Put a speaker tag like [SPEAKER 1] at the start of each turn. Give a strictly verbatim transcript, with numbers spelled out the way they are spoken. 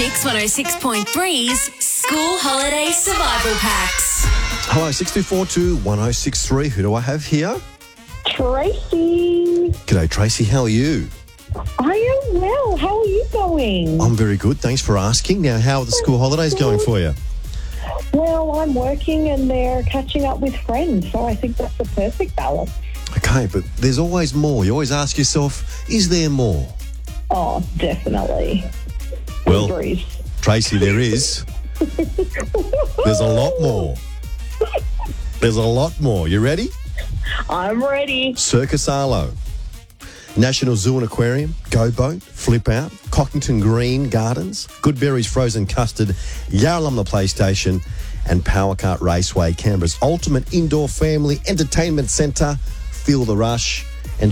[SPEAKER 1] Mix one oh six point three's School Holiday Survival Packs.
[SPEAKER 2] Hello, six two four two, one oh six three. Who do I have here?
[SPEAKER 3] Tracy.
[SPEAKER 2] G'day, Tracy. How are you?
[SPEAKER 3] I am well. How are you going?
[SPEAKER 2] I'm very good. Thanks for asking. Now, how are the school holidays going for you?
[SPEAKER 3] Well, I'm working and they're catching up with friends, so I think that's the perfect balance.
[SPEAKER 2] Okay, but there's always more. You always ask yourself, is there more?
[SPEAKER 3] Oh, definitely.
[SPEAKER 2] Well,
[SPEAKER 3] Bruce.
[SPEAKER 2] Tracy, there is. There's a lot more. There's a lot more. You ready?
[SPEAKER 3] I'm ready.
[SPEAKER 2] Circus Arlo, National Zoo and Aquarium, Go Boat, Flip Out, Cockington Green Gardens, Goodberry's Frozen Custard, Yarralumla PlayStation, and Power Kart Raceway, Canberra's ultimate indoor family entertainment centre. Feel the rush.